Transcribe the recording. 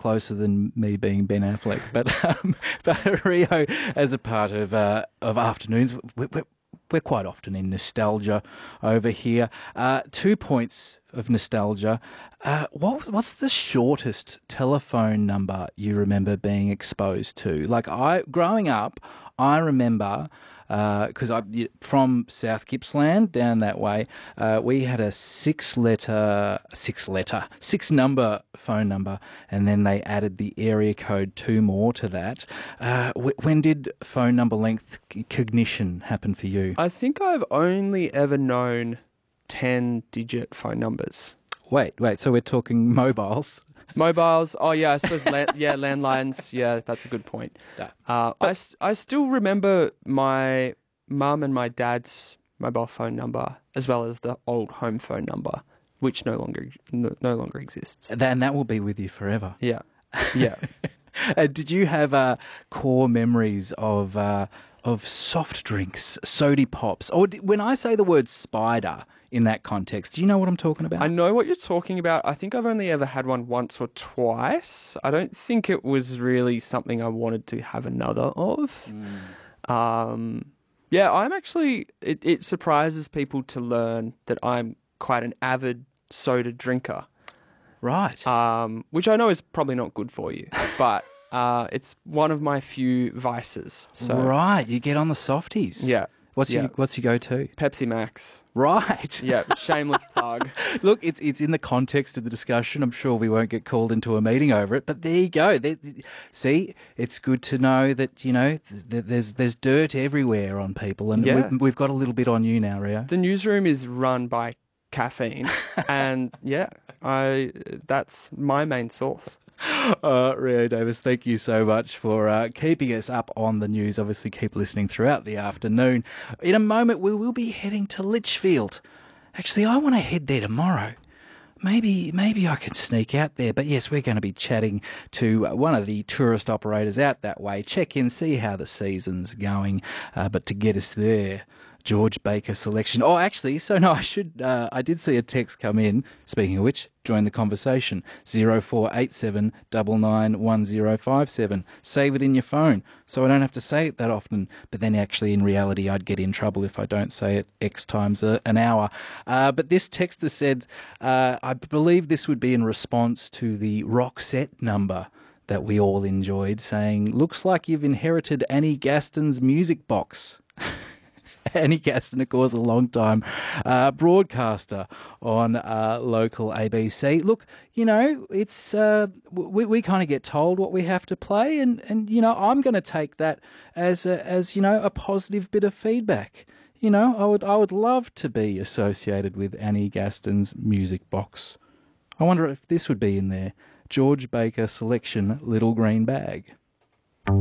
closer than me being Ben Affleck. But Rio, as a part of afternoons, we're quite often in nostalgia over here. 2 points of nostalgia. What's the shortest telephone number you remember being exposed to? Like growing up, I remember because from South Gippsland down that way, we had a six number phone number, and then they added the area code 2 more to that. When did phone number length cognition happen for you? I think I've only ever known 10-digit phone numbers. Wait, so we're talking mobiles? Mobiles, oh yeah, I suppose, landlines, yeah, that's a good point. I still remember my mum and my dad's mobile phone number, as well as the old home phone number, which no longer exists. And that will be with you forever. Yeah. Did you have core memories of soft drinks, sody pops? Or when I say the word spider in that context, do you know what I'm talking about? I know what you're talking about. I think I've only ever had one once or twice. I don't think it was really something I wanted to have another of. Yeah, I'm actually... It surprises people to learn that I'm quite an avid soda drinker. Right. Which I know is probably not good for you, but it's one of my few vices. So. Right, you get on the softies. Yeah. What's your go-to? Pepsi Max. Right. Yeah, shameless plug. Look, it's in the context of the discussion. I'm sure we won't get called into a meeting over it, but there you go. See, it's good to know that, you know, there's dirt everywhere on people, and we've got a little bit on you now, Rio. The newsroom is run by caffeine, and that's my main source. Rio Davis, thank you so much for keeping us up on the news. Obviously, keep listening throughout the afternoon. In a moment, we will be heading to Litchfield. Actually, I want to head there tomorrow. Maybe I can sneak out there. But yes, we're going to be chatting to one of the tourist operators out that way. Check in, see how the season's going. But to get us there, George Baker Selection. Oh, actually, I did see a text come in. Speaking of which, join the conversation. 0487 991057. Save it in your phone so I don't have to say it that often. But then actually, in reality, I'd get in trouble if I don't say it X times an hour. But this texter said, I believe this would be in response to the Roxette number that we all enjoyed, saying, looks like you've inherited Annie Gaston's music box. Annie Gaston, of course, a long-time broadcaster on local ABC. Look, you know, it's we kind of get told what we have to play, and you know, I'm going to take that as you know, a positive bit of feedback. You know, I would love to be associated with Annie Gaston's music box. I wonder if this would be in there. George Baker Selection, Little Green Bag.